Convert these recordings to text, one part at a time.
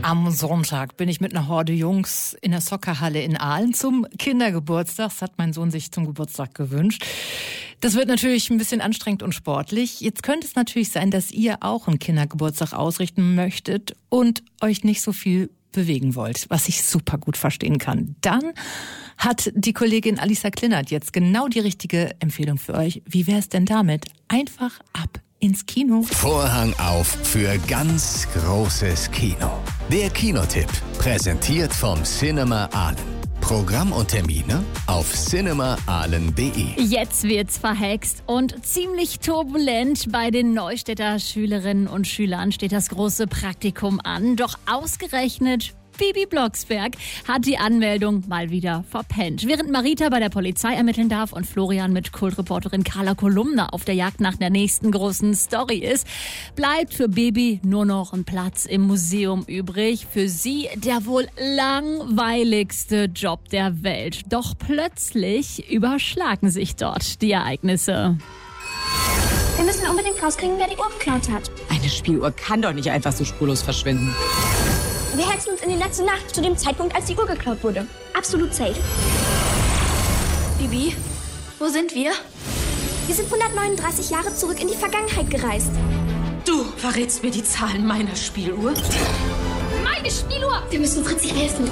Am Sonntag bin ich mit einer Horde Jungs in der Soccerhalle in Aalen zum Kindergeburtstag. Das hat mein Sohn sich zum Geburtstag gewünscht. Das wird natürlich ein bisschen anstrengend und sportlich. Jetzt könnte es natürlich sein, dass ihr auch einen Kindergeburtstag ausrichten möchtet und euch nicht so viel bewegen wollt, was ich super gut verstehen kann. Dann hat die Kollegin Alisa Klinnert jetzt genau die richtige Empfehlung für euch. Wie wäre es denn damit? Einfach ab ins Kino. Vorhang auf für ganz großes Kino. Der Kinotipp, präsentiert vom Cinema Aalen. Programm und Termine auf cinemaahlen.de. Jetzt wird's verhext und ziemlich turbulent. Bei den Neustädter Schülerinnen und Schülern steht das große Praktikum an. Doch ausgerechnet Bibi Blocksberg hat die Anmeldung mal wieder verpennt. Während Marita bei der Polizei ermitteln darf und Florian mit Kultreporterin Carla Kolumna auf der Jagd nach der nächsten großen Story ist, bleibt für Bibi nur noch ein Platz im Museum übrig. Für sie der wohl langweiligste Job der Welt. Doch plötzlich überschlagen sich dort die Ereignisse. Wir müssen unbedingt rauskriegen, wer die Uhr geklaut hat. Eine Spieluhr kann doch nicht einfach so spurlos verschwinden. Wir hetzen uns in die letzte Nacht zu dem Zeitpunkt, als die Uhr geklaut wurde. Absolut safe. Bibi, wo sind wir? Wir sind 139 Jahre zurück in die Vergangenheit gereist. Du verrätst mir die Zahlen meiner Spieluhr? Meine Spieluhr! Wir müssen Fritzi helfen.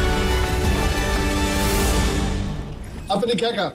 Ab in den Kerker.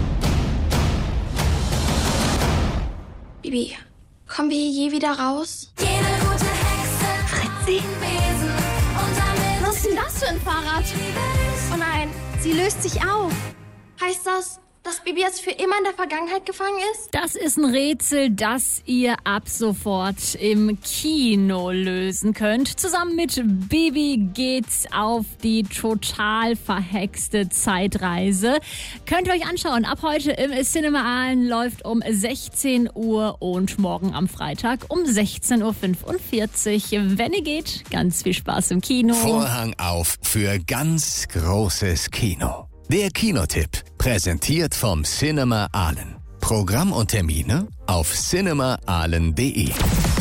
Bibi, kommen wir hier je wieder raus? Jede gute Hexe. Fritzi? Was ist denn das für ein Fahrrad? Oh nein, sie löst sich auf. Heißt das, dass Bibi jetzt für immer in der Vergangenheit gefangen ist? Das ist ein Rätsel, das ihr ab sofort im Kino lösen könnt. Zusammen mit Bibi geht's auf die total verhexte Zeitreise. Könnt ihr euch anschauen. Ab heute im Cinema Aalen läuft um 16 Uhr und morgen am Freitag um 16.45 Uhr. Wenn ihr geht, ganz viel Spaß im Kino. Vorhang auf für ganz großes Kino. Der Kinotipp, präsentiert vom Cinema Aalen. Programm und Termine auf cinemaahlen.de.